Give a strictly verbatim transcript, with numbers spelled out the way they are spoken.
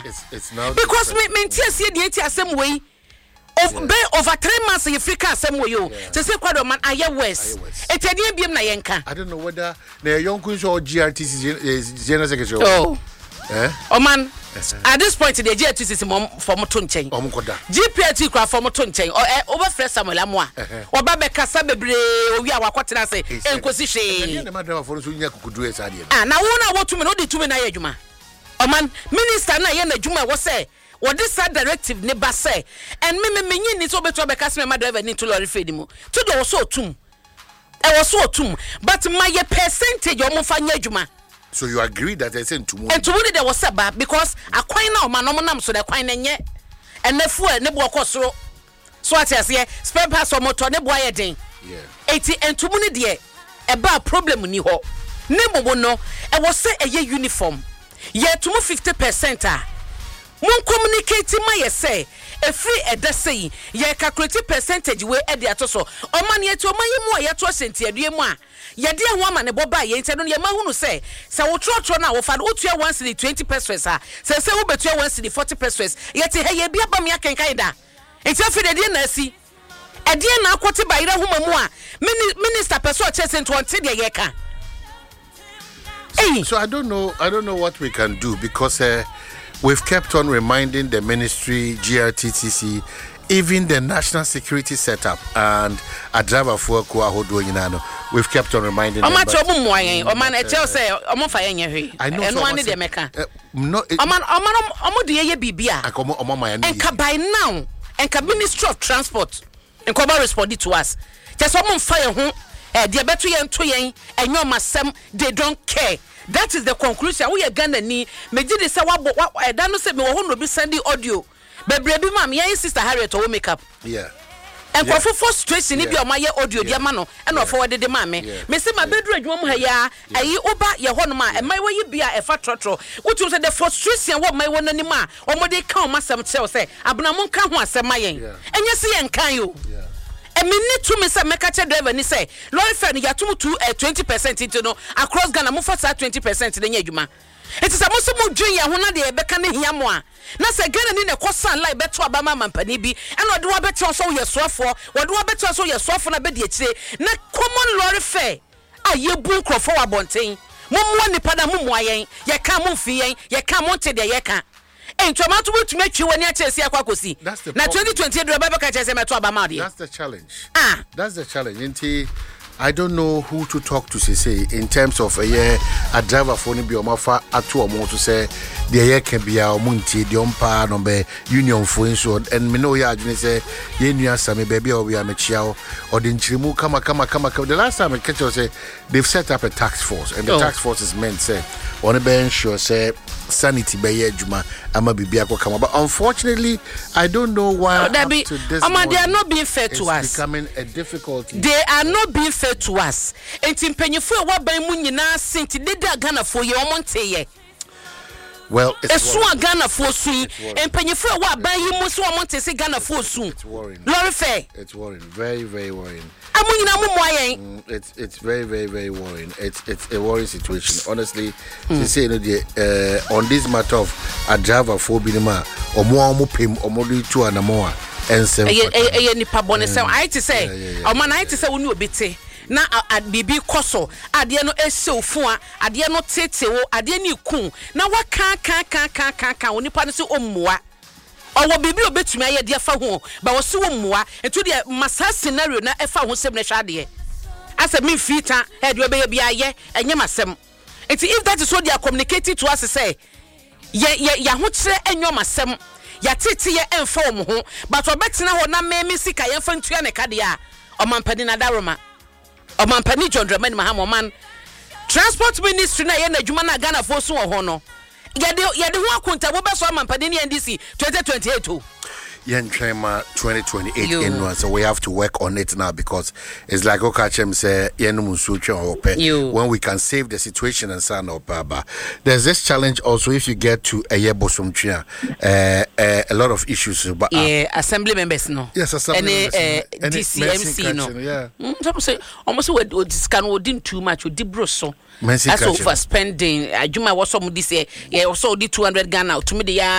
It's it's now because me me ntia sie de ntia asem wey over yeah. over three months you free can asem wey yo say say kwado man aye west etedie biem na yenka I don't know whether na yonkun so G R T C general secretary oh eh oh man at this point the G R T C mom for mo to nchen o mo koda G P R T kwa for mo to nchen over fresh Samuel Amoa oba be kasa bebre owi awakotena say enkosi hwe na madam for so nya kukudu esa de ah na wo na wo tumi no de tumi na ye adwuma o man minister na ye na adwuma wo say what this directive ne ba say and me me menyi ni so beto be kasa me ma driver ni to lorry feed mu to do so tum e wo so tum but my percentage o mo fa nya adwuma. So you agree that they sent to and to me there was about because a coin now man no nam so the coin enye and the fuel ne bo akosoro so at say spare parts or motor ne bo ayeden yeah eighty and to me there e ba problem ni ho ne bobo no e was say a uniform ye to me fifty percent ah mon communicate my ye say e free e da say ye calculate percentage we e dey atoso o man ye to man ye mu ye to senti adue mu a ye dey ho ama ne boba ye ntia no ye ma hunu say say wo trotro na wo fa wo tua one cedi twenty pesos ah say say wo betua one cedi forty pesos ye te he ye bia ba me akenkan da ntia fi de dey na asi e dey na akote ba ira ho mu a minister person chese nto onte de ye ka hey so I don't know I don't know what we can do because uh, we've kept on reminding the ministry, G R T C, even the national security setup and a driver for Kuahodo. We've kept on reminding them. But, uh, man, I tell say, I know. And one of them, no, Oman, Oman, Omo de ye bibia. And by now, and Ministry of Transport, and Koba responded to us. Just one fire home, diabetes and two and your masam, they don't care. That is the conclusion. We are gonna need me did say what what I don't say me who be sending audio. But baby mama, yeah, sister Harriet will make up. Yeah. And for for frustration if you my audio dear mano and not forward the mammy. Me say my bedroom woman here, I oba your honma and my way you be a fat trotro. Which was the frustration what my one anima or more they come myself say Abnamon can one say my and you see and can you? A minute to me say mekache driver ni say lorry fare ya tumu to twenty percent into no across Ghana mo for twenty percent de nyadwuma it is amoso mo dwen ya ho na de beka ne hia mo a na say Ghana ni ne kosan lai beto abama mampani bi and ode wa beto so ye soafo ode wa beto so ye soafo na be de akire na common lorry fare a ye bu nkrofo wa bonten mo mo nipa da mo mo ayen ye ka mo mfi yen ye ka mo nte de ye ka en tomato to make you when you chase akwakosi na twenty twenty do baba ka chese meto abama de that's the challenge ah that's the challenge nti I don't know who to talk to say in terms of a year a driver for ni bi o mafa ato o mo to say the year can be a munti the umpa no be union for insured and me know ya adwene say ye nua same baby o we amechia or the nchirimu kama kama kama the last time I catch you say they've set up a task force and the oh. task force is meant say on be ensure say sanity be ye adwuma ama bibia ko kama but unfortunately I don't know why oh, be, to this um, they are not being fair to us. It's becoming a difficulty. They are not being fair to us. Enti mpanyefo wa ban mu nyina senti de da Ghana fo ye omonte ye. Well, it's so Ghana for sui and Pennyfo wa ban yi mu so omonte se Ghana for su. It's worrying. Lorry fair. It's worrying. Very, very worrying. Amunyina mu moyen. Mm, it's it's very, very, very worrying. It's it's a worrying situation. Honestly, mm. to say you know the uh, on this matter of a driver for binima or more mo pim or more to anamoa and seven. Eh eh eh nipa bone say I to say o man I to say wonu obete na bibi koso ade no esewfu a ade no tetewo ade ni kun na waka kan kan kan kan kan onipa no se ommoa owo bibi obetumi aye de fa ho ba wo se ommoa ento de masa scenario na efa ho sem na hwa de asa me fita e de obeye bia ye enye masem enti if that is what they are communicating to us say ye ye ya ho kire enyo masem ya tete ye emfa wo ho but obetena ho na meme sika ye fa ntua ne kade a omampani na daroma Omampani John Dramani Mahamo man transport ministry na ye na adwuma na Ghana fo so ho no yede yede ho akonta wo be so omampani ni N D C twenty twenty-eight o Yen Trema twenty twenty-eight in one, so we have to work on it now because it's like Okachem say yen musu ope when we can save the situation and san up. There's this challenge also if you get to a year bosum chia uh, uh, a lot of issues but uh, yeah assembly members no yes assembly members uh, D C M C no yeah some say almost we scan we didn't too much we did bro so that's over spending adwuma was some this year yeah also did two hundred Ghana to me the